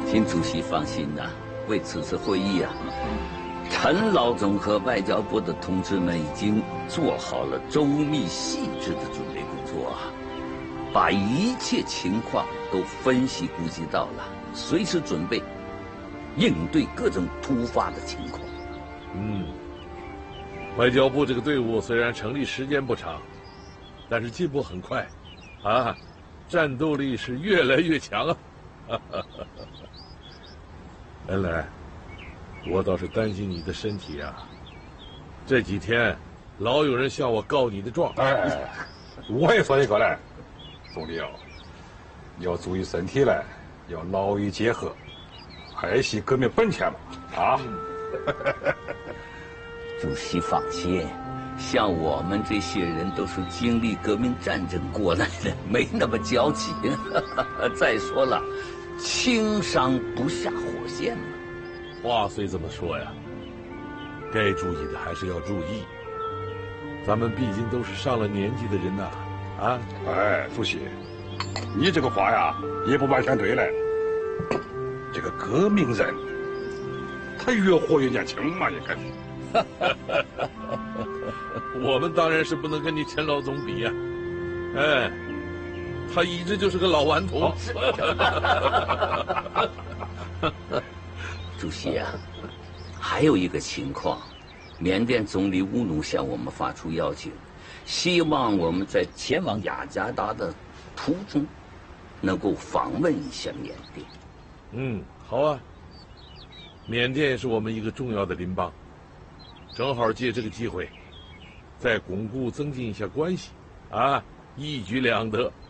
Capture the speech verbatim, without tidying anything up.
请主席放心呐、啊，为此次会议啊，陈老总和外交部的同志们已经做好了周密细致的准备工作啊，把一切情况都分析估计到了，随时准备应对各种突发的情况。 嗯，外交部这个队伍虽然成立时间不长，但是进步很快，啊，战斗力是越来越强啊。恩来，我倒是担心你的身体啊。这几天老有人向我告你的状。 哎，我也说一个嘞，总理哦，要注意身体嘞，要劳逸结合，爱惜革命本钱嘛，啊。 主席放心，像我们这些人都是经历革命战争过来的，没那么娇气。再说了，轻伤不下火线嘛。 话虽这么说呀，该注意的还是要注意。咱们毕竟都是上了年纪的人呐，啊！ 哎，主席，你这个话呀，也不完全对嘞。这个革命人，他越活越年轻嘛，应该是。 我们当然是不能跟你陈老总比呀、啊，哎，他一直就是个老顽童。 主席啊，还有一个情况，缅甸总理乌努向我们发出邀请，希望我们在前往雅加达的途中，能够访问一下缅甸。 嗯，好啊。缅甸也是我们一个重要的邻邦。正好借这个机会，再巩固增进一下关系，啊，一举两得。